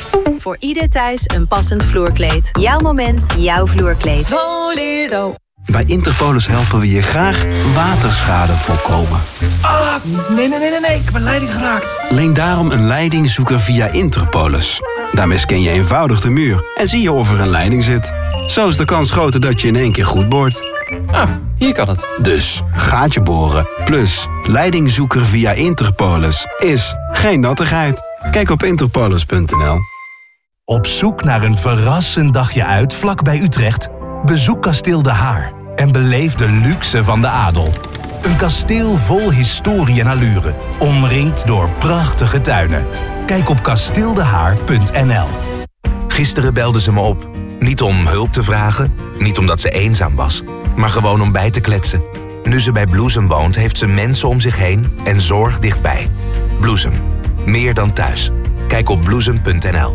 Voor ieder thuis een passend vloerkleed. Jouw moment, jouw vloerkleed. Volero. Bij Interpolis helpen we je graag waterschade voorkomen. Nee. Ik heb een leiding geraakt. Leen daarom een leidingzoeker via Interpolis. Daarmee scan je eenvoudig de muur en zie je of er een leiding zit. Zo is de kans groter dat je in één keer goed boort. Hier kan het. Dus gaatje boren plus leidingzoeker via Interpolis is geen nattigheid. Kijk op interpolis.nl. Op zoek naar een verrassend dagje uit vlakbij Utrecht? Bezoek Kasteel De Haar en beleef de luxe van de adel. Een kasteel vol historie en allure, omringd door prachtige tuinen. Kijk op kasteeldehaar.nl. Gisteren belde ze me op. Niet om hulp te vragen, niet omdat ze eenzaam was, maar gewoon om bij te kletsen. Nu ze bij Bloesem woont, heeft ze mensen om zich heen en zorg dichtbij. Bloesem, meer dan thuis. Kijk op bloesem.nl.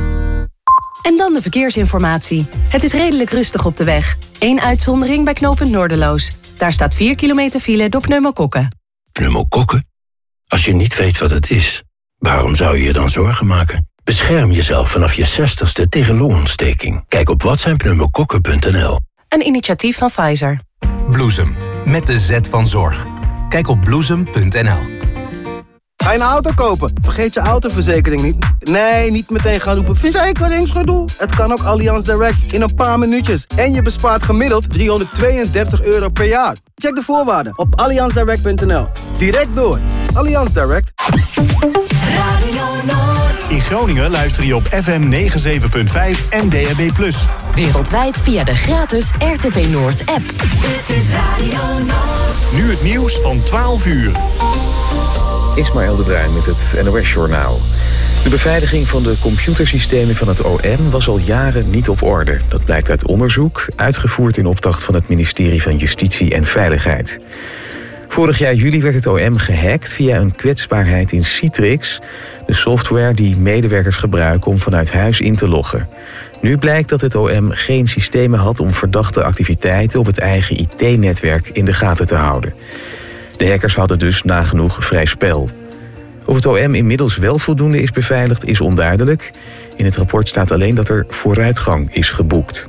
En dan de verkeersinformatie. Het is redelijk rustig op de weg. 1 uitzondering bij knooppunt Noorderloos. Daar staat 4 kilometer file door pneumokokken. Pneumokokken? Als je niet weet wat het is, waarom zou je je dan zorgen maken? Bescherm jezelf vanaf je 60ste tegen longontsteking. Kijk op watzijnpneumokokken.nl. Een initiatief van Pfizer. Bloesem, met de Z van zorg. Kijk op bloesem.nl. Ga je een auto kopen? Vergeet je autoverzekering niet. Nee, niet meteen gaan roepen verzekeringsgedoe. Het kan ook Allianz Direct in een paar minuutjes. En je bespaart gemiddeld €332 per jaar. Check de voorwaarden op allianzdirect.nl. Direct door. Allianz Direct. Radio Noord. In Groningen luister je op FM 97.5 en DAB+. Wereldwijd via de gratis RTV Noord app. Dit is Radio Noord. Nu het nieuws van 12 uur. Ismaël de Bruin met het NOS-journaal. De beveiliging van de computersystemen van het OM was al jaren niet op orde. Dat blijkt uit onderzoek, uitgevoerd in opdracht van het ministerie van Justitie en Veiligheid. Vorig jaar juli werd het OM gehackt via een kwetsbaarheid in Citrix, de software die medewerkers gebruiken om vanuit huis in te loggen. Nu blijkt dat het OM geen systemen had om verdachte activiteiten op het eigen IT-netwerk in de gaten te houden. De hackers hadden dus nagenoeg vrij spel. Of het OM inmiddels wel voldoende is beveiligd is onduidelijk. In het rapport staat alleen dat er vooruitgang is geboekt.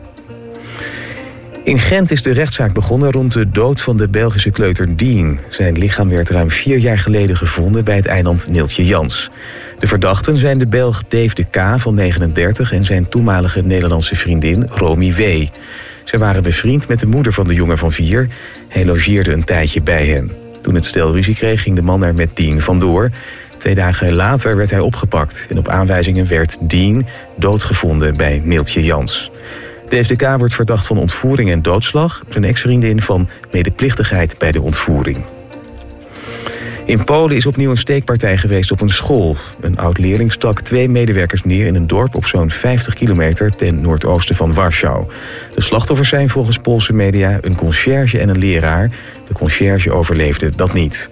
In Gent is de rechtszaak begonnen rond de dood van de Belgische kleuter Dean. Zijn lichaam werd ruim 4 jaar geleden gevonden bij het eiland Neeltje Jans. De verdachten zijn de Belg Dave de K. van 39 en zijn toenmalige Nederlandse vriendin Romy W. Zij waren bevriend met de moeder van de jongen van 4. Hij logeerde een tijdje bij hen. Toen het stel ruzie kreeg, ging de man er met Dean vandoor. 2 dagen later werd hij opgepakt. En op aanwijzingen werd Dean doodgevonden bij Neeltje Jans. De FDK wordt verdacht van ontvoering en doodslag. Zijn ex-vriendin van medeplichtigheid bij de ontvoering. In Polen is opnieuw een steekpartij geweest op een school. Een oud-leerling stak 2 medewerkers neer in een dorp op zo'n 50 kilometer ten noordoosten van Warschau. De slachtoffers zijn volgens Poolse media een conciërge en een leraar. De conciërge overleefde dat niet.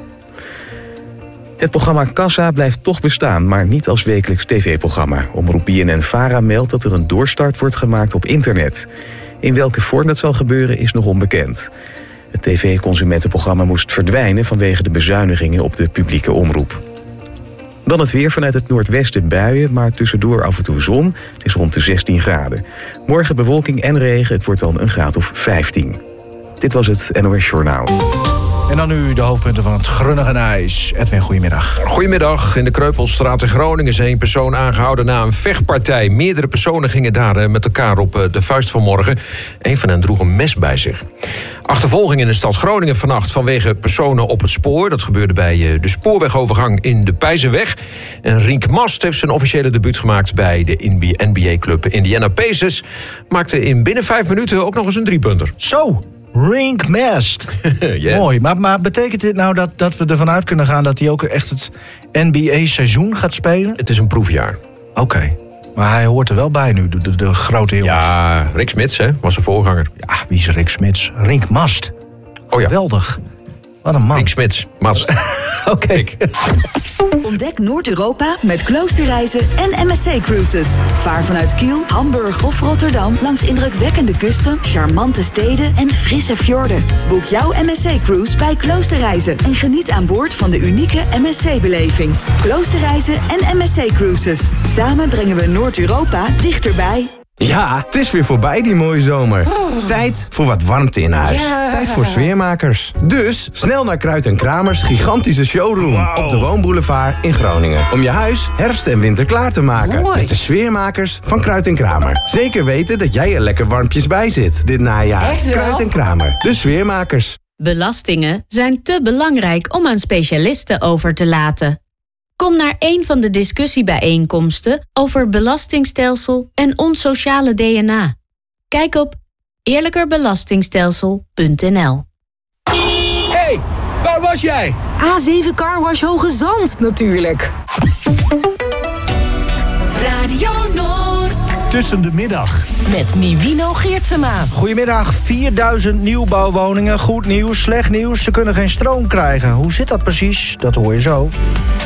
Het programma Kassa blijft toch bestaan, maar niet als wekelijks tv-programma. Omroep BNN-VARA meldt dat er een doorstart wordt gemaakt op internet. In welke vorm dat zal gebeuren is nog onbekend. Het tv-consumentenprogramma moest verdwijnen vanwege de bezuinigingen op de publieke omroep. Dan het weer: vanuit het noordwesten buien, maar tussendoor af en toe zon. Het is rond de 16 graden. Morgen bewolking en regen, het wordt dan een graad of 15. Dit was het NOS Journaal. En dan nu de hoofdpunten van het Groningen IJs. Edwin, goedemiddag. Goedemiddag. In de Kreupelstraat in Groningen is 1 persoon aangehouden na een vechtpartij. Meerdere personen gingen daar met elkaar op de vuist vanmorgen. Een van hen droeg een mes bij zich. Achtervolging in de stad Groningen vannacht vanwege personen op het spoor. Dat gebeurde bij de spoorwegovergang in de Peizerweg. En Rienk Mast heeft zijn officiële debuut gemaakt bij de NBA-club Indiana Pacers. Maakte in binnen 5 minuten ook nog eens een 3-punter. Zo! Rienk Mast. Yes. Mooi. Maar betekent dit nou dat we ervan uit kunnen gaan dat hij ook echt het NBA-seizoen gaat spelen? Het is een proefjaar. Oké. Maar hij hoort er wel bij nu, de grote jongens. Ja, Rick Smits, hè, was zijn voorganger. Ja, wie is Rick Smits? Rienk Mast. Oh ja. Geweldig. Wat een man. Rick Smits, Mats. Oké. Ontdek Noord-Europa met Kloosterreizen en MSC Cruises. Vaar vanuit Kiel, Hamburg of Rotterdam langs indrukwekkende kusten, charmante steden en frisse fjorden. Boek jouw MSC-cruise bij Kloosterreizen en geniet aan boord van de unieke MSC-beleving. Kloosterreizen en MSC Cruises. Samen brengen we Noord-Europa dichterbij. Ja, het is weer voorbij die mooie zomer. Tijd voor wat warmte in huis. Ja. Tijd voor sfeermakers. Dus snel naar Kruit & Kramers gigantische showroom op de Woonboulevard in Groningen. Om je huis herfst en winter klaar te maken. Mooi. Met de sfeermakers van Kruit & Kramer. Zeker weten dat jij er lekker warmpjes bij zit dit najaar. Echt wel? Kruit & Kramer, de sfeermakers. Belastingen zijn te belangrijk om aan specialisten over te laten. Kom naar een van de discussiebijeenkomsten over belastingstelsel en ons sociale DNA. Kijk op eerlijkerbelastingstelsel.nl. Hey, waar was jij? A7 Carwash Hoge Zand natuurlijk. Radio Noord. Tussen de middag. Met Nivino Geertsema. Goedemiddag, 4000 nieuwbouwwoningen. Goed nieuws, slecht nieuws, ze kunnen geen stroom krijgen. Hoe zit dat precies? Dat hoor je zo.